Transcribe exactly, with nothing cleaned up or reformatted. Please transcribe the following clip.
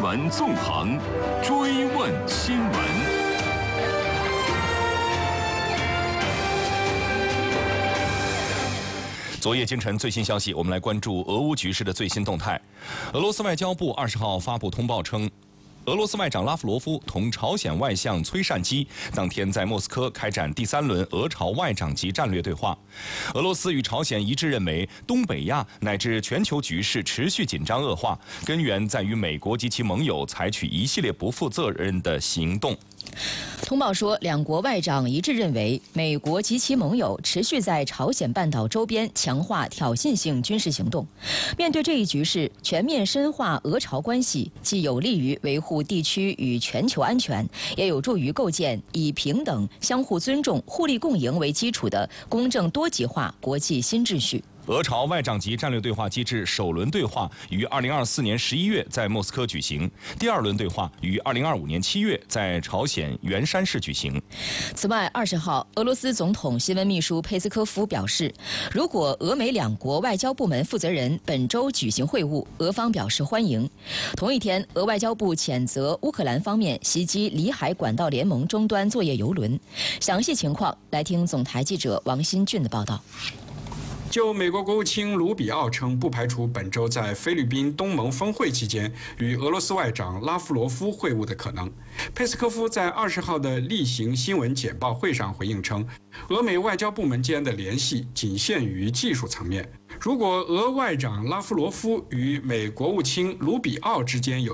闻纵横，追问新闻。昨夜今晨最新消息，我们来关注俄乌局势的最新动态。俄罗斯外交部二十号发布通报称，俄罗斯外长拉夫罗夫同朝鲜外相崔善基当天在莫斯科开展第三轮俄朝外长级战略对话。俄罗斯与朝鲜一致认为，东北亚乃至全球局势持续紧张恶化，根源在于美国及其盟友采取一系列不负责任的行动。 通报说，两国外长一致认为，美国及其盟友持续在朝鲜半岛周边强化挑衅性军事行动。面对这一局势，全面深化俄朝关系，既有利于维护地区与全球安全，也有助于构建以平等、相互尊重、互利共赢为基础的公正多极化国际新秩序。 俄朝外长级战略对话机制首轮对话于二零二四年十一月在莫斯科举行，第二轮对话于二零二五年七月在朝鲜元山市举行。 此外，二十号，俄罗斯总统新闻秘书佩斯科夫表示，如果俄美两国外交部门负责人本周举行会晤，俄方表示欢迎。同一天，俄外交部谴责乌克兰方面袭击里海管道联盟终端作业邮轮。详细情况，来听总台记者王新俊的报道。 就美国国务卿卢比奥称，不排除本周在菲律宾东盟峰会期间与俄罗斯外长拉夫罗夫会晤的可能。佩斯科夫在二十号的例行新闻简报会上回应称，俄美外交部门间的联系仅限于技术层面。如果俄外长拉夫罗夫与美国务卿卢比奥之间有